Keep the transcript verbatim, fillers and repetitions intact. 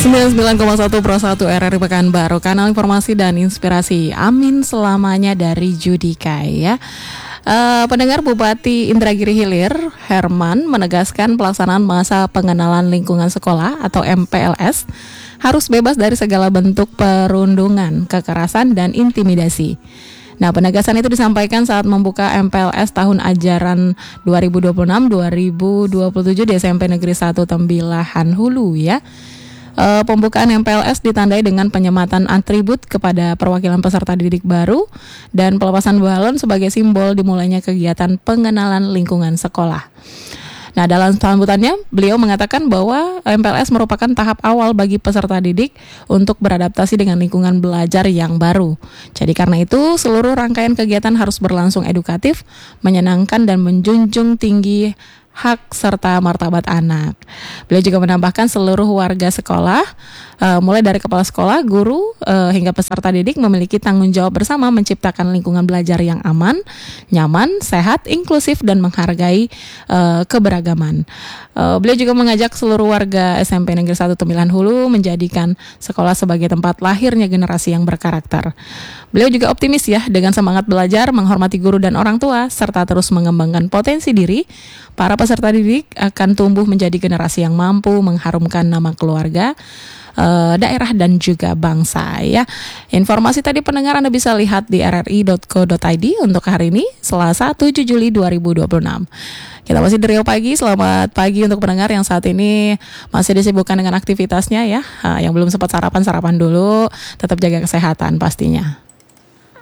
sembilan puluh sembilan koma satu Pro satu R R I Pekanbaru, kanal informasi dan inspirasi. Amin selamanya dari Judika ya. Uh, pendengar, Bupati Indragiri Hilir Herman menegaskan pelaksanaan masa pengenalan lingkungan sekolah atau M P L S harus bebas dari segala bentuk perundungan, kekerasan, dan intimidasi. Nah, penegasan itu disampaikan saat membuka M P L S tahun ajaran dua ribu dua puluh enam dua ribu dua puluh tujuh di S M P Negeri satu Tembilahan Hulu ya. E, pembukaan M P L S ditandai dengan penyematan atribut kepada perwakilan peserta didik baru dan pelepasan balon sebagai simbol dimulainya kegiatan pengenalan lingkungan sekolah. Nah, dalam sambutannya, beliau mengatakan bahwa M P L S merupakan tahap awal bagi peserta didik untuk beradaptasi dengan lingkungan belajar yang baru. Jadi karena itu, seluruh rangkaian kegiatan harus berlangsung edukatif, menyenangkan, dan menjunjung tinggi hak serta martabat anak. Beliau juga menambahkan seluruh warga sekolah, uh, mulai dari kepala sekolah, guru, uh, hingga peserta didik memiliki tanggung jawab bersama menciptakan lingkungan belajar yang aman, nyaman, sehat, inklusif, dan menghargai uh, keberagaman. Uh, beliau juga mengajak seluruh warga S M P Negeri satu Tembilahan Hulu menjadikan sekolah sebagai tempat lahirnya generasi yang berkarakter. Beliau juga optimis ya, dengan semangat belajar, menghormati guru dan orang tua, serta terus mengembangkan potensi diri, para peserta didik akan tumbuh menjadi generasi yang mampu mengharumkan nama keluarga, uh, daerah, dan juga bangsa ya. Informasi tadi pendengar Anda bisa lihat di r r i dot co dot i d untuk hari ini, Selasa tujuh Juli dua ribu dua puluh enam. Kita masih di Riau Pagi. Selamat pagi untuk pendengar yang saat ini masih disibukkan dengan aktivitasnya ya. Uh, yang belum sempat sarapan, sarapan dulu. Tetap jaga kesehatan pastinya.